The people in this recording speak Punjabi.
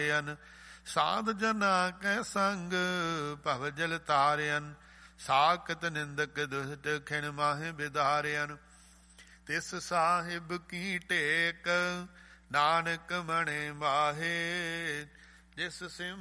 ਸਾਧ ਜਨਾ ਕੈ ਸੰਗ ਭਵ ਜਲ ਤਾਰਿਅਨ। ਸਾਖਤ ਨਿੰਦਕ ਦੁਸ਼ਟ ਖਿਣ ਮਾਹੇ ਬਿਦਾਰਿਅਨ। ਤਿਸ ਸਾਹਿਬ ਕੀ ਟੇਕ ਨਾਨਕ ਮਣੇ ਮਾਹੇ। ਜਿਸ ਸਿਮ